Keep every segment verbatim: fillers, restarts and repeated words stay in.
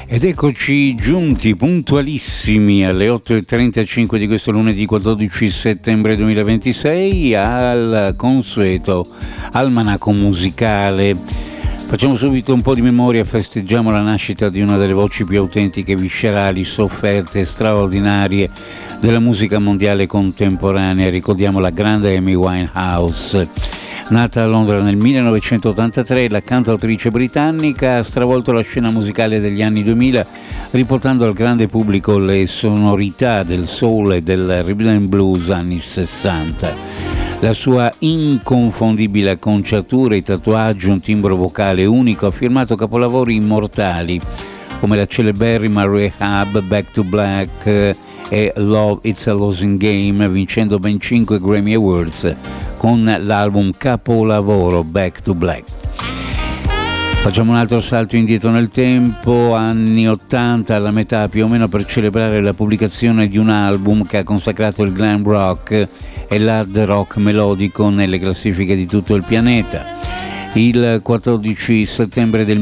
Ed eccoci giunti puntualissimi alle otto e trentacinque di questo lunedì quattordici settembre duemilaventisei al consueto almanacco musicale. Facciamo subito un po' di memoria, festeggiamo la nascita di una delle voci più autentiche, viscerali, sofferte, straordinarie della musica mondiale contemporanea. Ricordiamo la grande Amy Winehouse. Nata a Londra nel millenovecentottantatré, la cantautrice britannica ha stravolto la scena musicale degli anni duemila, riportando al grande pubblico le sonorità del soul e del rhythm and blues anni sessanta. La sua inconfondibile acconciatura, i tatuaggi, un timbro vocale unico, ha firmato capolavori immortali come la celeberrima Rehab, Back to Black e Love It's a Losing Game, vincendo ben cinque Grammy Awards con l'album capolavoro Back to Black. Facciamo un altro salto indietro nel tempo, anni ottanta, alla metà più o meno, per celebrare la pubblicazione di un album che ha consacrato il glam rock e l'hard rock melodico nelle classifiche di tutto il pianeta. Il quattordici settembre del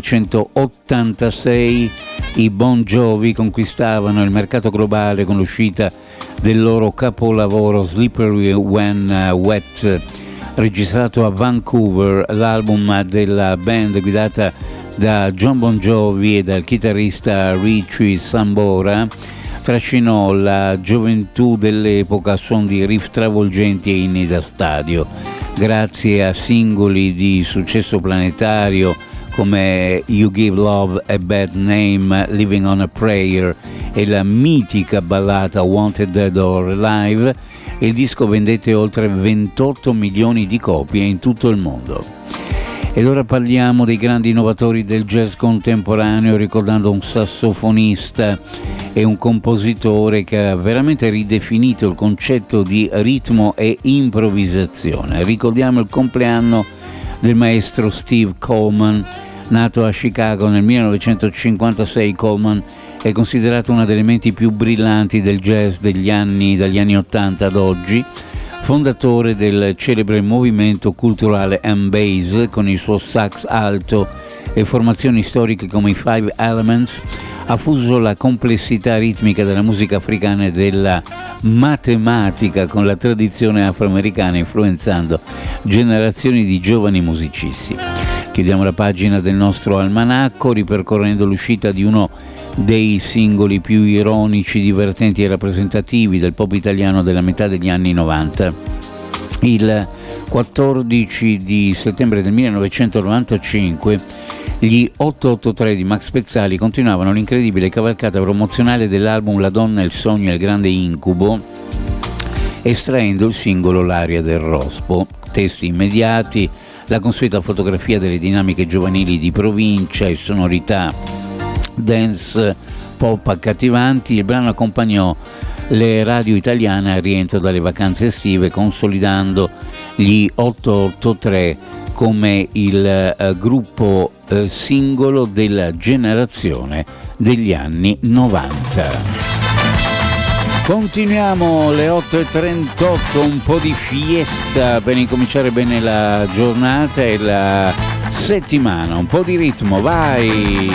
millenovecentottantasei i Bon Jovi conquistavano il mercato globale con l'uscita del loro capolavoro Slippery When Wet, registrato a Vancouver. L'album della band guidata da John Bon Jovi e dal chitarrista Richie Sambora trascinò la gioventù dell'epoca a suon di riff travolgenti e inni da stadio, grazie a singoli di successo planetario come You Give Love a Bad Name, Living on a Prayer e la mitica ballata Wanted Dead or Alive. Il disco vendette oltre ventotto milioni di copie in tutto il mondo. Ed ora parliamo dei grandi innovatori del jazz contemporaneo, ricordando un sassofonista e un compositore che ha veramente ridefinito il concetto di ritmo e improvvisazione. Ricordiamo il compleanno del maestro Steve Coleman. Nato a Chicago nel millenovecentocinquantasei, Coleman è considerato una delle menti più brillanti del jazz degli anni, dagli anni ottanta ad oggi, fondatore del celebre movimento culturale M-Bass con il suo sax alto e formazioni storiche come i Five Elements. Ha fuso la complessità ritmica della musica africana e della matematica con la tradizione afroamericana, influenzando generazioni di giovani musicisti. Chiudiamo la pagina del nostro almanacco ripercorrendo l'uscita di uno dei singoli più ironici, divertenti e rappresentativi del pop italiano della metà degli anni novanta. Il quattordici di settembre del millenovecentonovantacinque gli ottocentoottantatré di Max Pezzali continuavano l'incredibile cavalcata promozionale dell'album La donna, il sogno e il grande incubo, estraendo il singolo L'aria del rospo. Testi immediati, la consueta fotografia delle dinamiche giovanili di provincia e sonorità dance pop accattivanti. Il brano accompagnò le radio italiane al rientro dalle vacanze estive, consolidando gli ottocentoottantatré come il uh, gruppo uh, singolo della generazione degli anni novanta. Continuiamo alle otto e trentotto, un po' di fiesta per incominciare bene la giornata e la settimana, un po' di ritmo, vai!